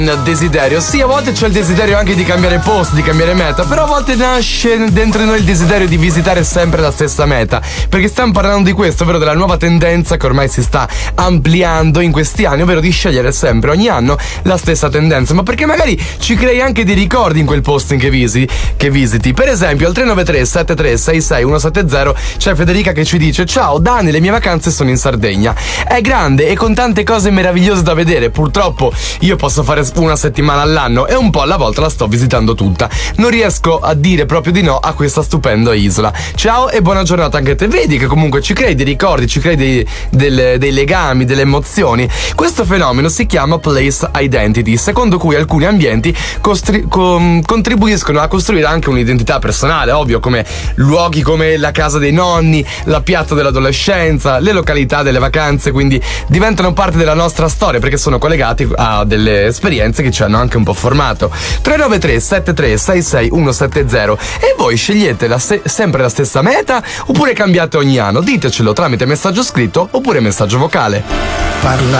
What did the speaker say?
Desiderio, sì, a volte c'è il desiderio anche di cambiare posto, di cambiare meta, però a volte nasce dentro di noi il desiderio di visitare sempre la stessa meta, perché stiamo parlando di questo, ovvero della nuova tendenza che ormai si sta ampliando in questi anni, ovvero di scegliere sempre ogni anno la stessa tendenza, ma perché magari ci crei anche dei ricordi in quel posto che visiti. Per esempio al 393 7366 170 c'è Federica che ci dice: ciao Dani, le mie vacanze sono in Sardegna, è grande e con tante cose meravigliose da vedere, purtroppo io posso fare una settimana all'anno e un po' alla volta la sto visitando tutta. Non riesco a dire proprio di no a questa stupenda isola. Ciao e buona giornata anche a te. Vedi che comunque ci crei dei ricordi, ci crei dei legami, delle emozioni. Questo fenomeno si chiama place identity, secondo cui alcuni ambienti contribuiscono a costruire anche un'identità personale, ovvio, come luoghi come la casa dei nonni, la piazza dell'adolescenza, le località delle vacanze, quindi diventano parte della nostra storia perché sono collegati a delle esperienze che ci hanno anche un po' formato. 393 7366 170. E voi scegliete sempre la stessa meta oppure cambiate ogni anno? Ditecelo tramite messaggio scritto oppure messaggio vocale. Parla